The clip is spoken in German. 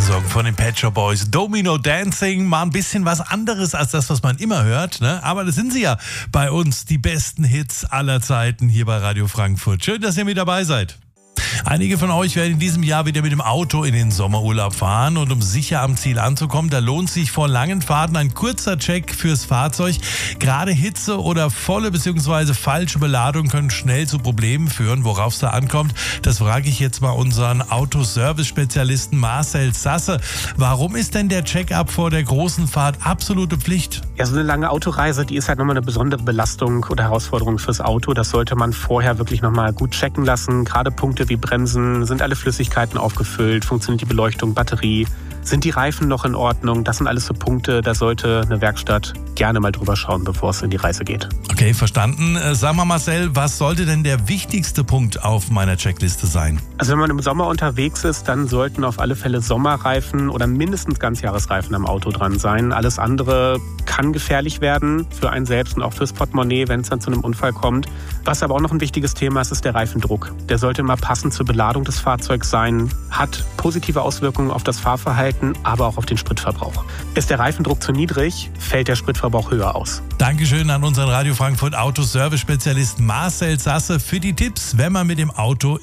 Song von den Pet Shop Boys. Domino Dancing, mal ein bisschen was anderes als das, was man immer hört, ne? Aber das sind sie ja bei uns, die besten Hits aller Zeiten hier bei Radio Frankfurt. Schön, dass ihr mit dabei seid. Einige von euch werden in diesem Jahr wieder mit dem Auto in den Sommerurlaub fahren und um sicher am Ziel anzukommen, da lohnt sich vor langen Fahrten ein kurzer Check fürs Fahrzeug. Gerade Hitze oder volle bzw. falsche Beladung können schnell zu Problemen führen. Worauf es da ankommt, das frage ich jetzt mal unseren Autoservice-Spezialisten Marcel Sasse. Warum ist denn der Check-up vor der großen Fahrt absolute Pflicht? Ja, so eine lange Autoreise, die ist halt nochmal eine besondere Belastung oder Herausforderung fürs Auto. Das sollte man vorher wirklich nochmal gut checken lassen. Gerade Punkte wie Bremsen, sind alle Flüssigkeiten aufgefüllt, funktioniert die Beleuchtung, Batterie, sind die Reifen noch in Ordnung? Das sind alles so Punkte, da sollte eine Werkstatt gerne mal drüber schauen, bevor es in die Reise geht. Okay, verstanden. Sag mal Marcel, was sollte denn der wichtigste Punkt auf meiner Checkliste sein? Also wenn man im Sommer unterwegs ist, dann sollten auf alle Fälle Sommerreifen oder mindestens Ganzjahresreifen am Auto dran sein. Alles andere kann gefährlich werden für einen selbst und auch fürs Portemonnaie, wenn es dann zu einem Unfall kommt. Was aber auch noch ein wichtiges Thema ist, ist der Reifendruck. Der sollte immer passend zur Beladung des Fahrzeugs sein, hat positive Auswirkungen auf das Fahrverhalten, aber auch auf den Spritverbrauch. Ist der Reifendruck zu niedrig, fällt der Spritverbrauch höher aus. Dankeschön an unseren Radio Frankfurt Autoservice-Spezialisten Marcel Sasse für die Tipps, wenn man mit dem Auto